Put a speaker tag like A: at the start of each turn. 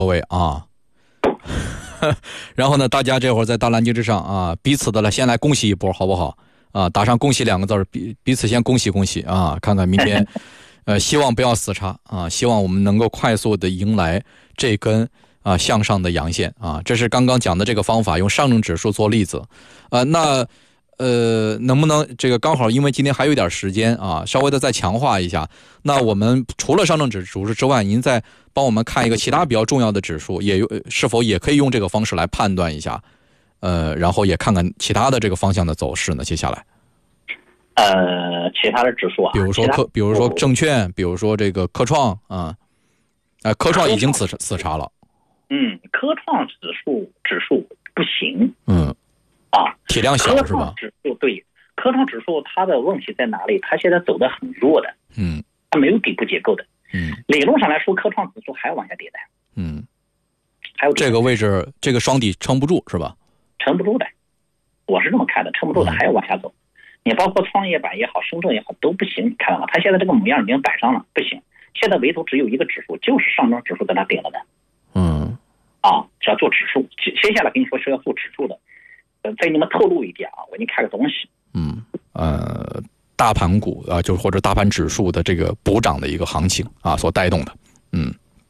A: 各位啊，然后呢，大家这会儿在大蓝鲸之上啊，彼此的先来恭喜一波，好不好？啊，打上恭喜2个字，彼此先恭喜恭喜啊！看看明天，希望不要死叉啊！希望我们能够快速的迎来这根向上的阳线啊！这是刚刚讲的这个方法，用上证指数做例子，能不能这个刚好因为今天还有一点时间啊，稍微的再强化一下？那我们除了上证指数之外，您再帮我们看一个其他比较重要的指数，是否也可以用这个方式来判断一下？然后也看看其他的这个方向的走势呢？接下来，
B: 其他的指数啊，
A: 比如说证券，比如说这个科创啊，科创已经死叉了。
B: 科创指数不行。
A: 体量小是吧？
B: 科创指数它的问题在哪里？它现在走得很弱的。它没有底部结构的。理论上来说，科创指数还要往下跌的。还有
A: 这个位置，这个双底撑不住是吧？
B: 撑不住的，我是这么看的，撑不住的还要往下走。你包括创业板也好，深圳也好都不行，你看到吗？它现在这个模样已经摆上了，不行。现在唯独只有一个指数，就是上证指数给它顶了的。是要做指数，接下来跟你说是要做指数的。再你们透露一点啊，我给你看个东西。
A: 大盘股啊，就或者大盘指数的这个补涨的一个行情啊，所带动的。